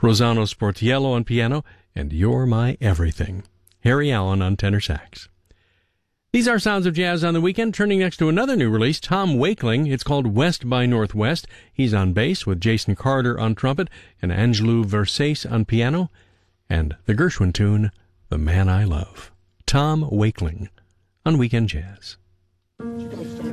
Rosano Sportiello on piano, and You're My Everything. Harry Allen on tenor sax. These are Sounds of Jazz on the Weekend, turning next to another new release, Tom Wakeling. It's called West by Northwest. He's on bass with Jason Carter on trumpet and Angelou Versace on piano, and the Gershwin tune, The Man I Love. Tom Wakeling on Weekend Jazz.